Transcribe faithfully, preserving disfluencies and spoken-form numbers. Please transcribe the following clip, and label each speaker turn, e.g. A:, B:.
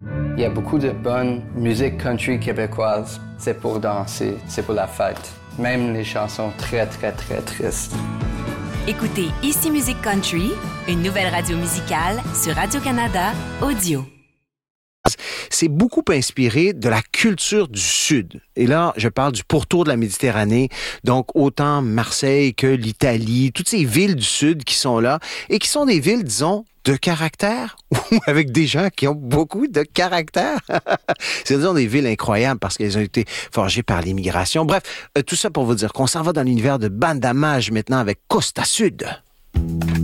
A: Il y a beaucoup de bonne musique country québécoise. C'est pour danser, c'est pour la fête. Même les chansons très, très, très tristes.
B: Écoutez Ici Musique Country, une nouvelle radio musicale sur Radio-Canada Audio.
C: C'est beaucoup inspiré de la culture du Sud. Et là, je parle du pourtour de la Méditerranée, donc autant Marseille que l'Italie, toutes ces villes du Sud qui sont là et qui sont des villes, disons, de caractère ou avec des gens qui ont beaucoup de caractère. C'est disons des villes incroyables parce qu'elles ont été forgées par l'immigration. Bref, euh, tout ça pour vous dire qu'on s'en va dans l'univers de Banda Maj maintenant avec Costa Sud.